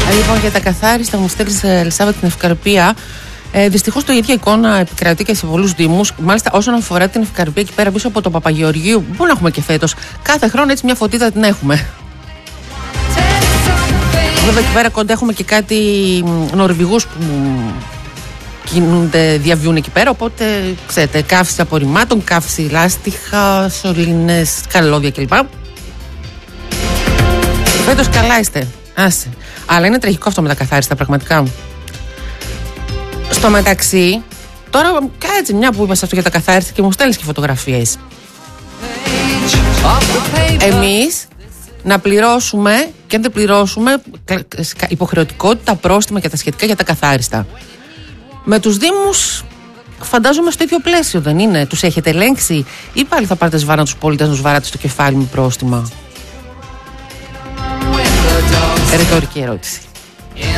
Λοιπόν, για τα καθάριστα μου στέλνει Ελισάβα την Ευκαρπία. Δυστυχώς το ίδια εικόνα επικρατεί και σε πολλούς δήμους. Μάλιστα, όσον αφορά την Ευκαρπία εκεί πέρα πίσω από το Παπαγεωργίου, που να έχουμε και φέτος. Κάθε χρόνο έτσι μια φωτίδα την έχουμε. Βέβαια, εκεί πέρα κοντά έχουμε και κάτι Νορβηγούς που κινούνται, διαβιούν εκεί πέρα. Οπότε, ξέρετε, καύση απορριμμάτων, καύση λάστιχα, σωλήνες, καλώδια κλπ. Φέτος καλά είστε. Άσε. Αλλά είναι τραγικό αυτό με τα καθάριστα, πραγματικά. Στο μεταξύ, τώρα κάτσε μια που είπα σε αυτό για τα καθάριστα και μου στέλνεις και φωτογραφίες. Εμείς να πληρώσουμε και αν δεν πληρώσουμε υποχρεωτικότητα, πρόστιμα και τα σχετικά για τα καθάριστα. Με τους δήμους φαντάζομαι στο ίδιο πλαίσιο, δεν είναι? Τους έχετε ελέγξει ή πάλι θα πάρετε σβάρα τους πολίτες να τους βαράτε στο κεφάλι με πρόστιμα? Ρητορική ερώτηση.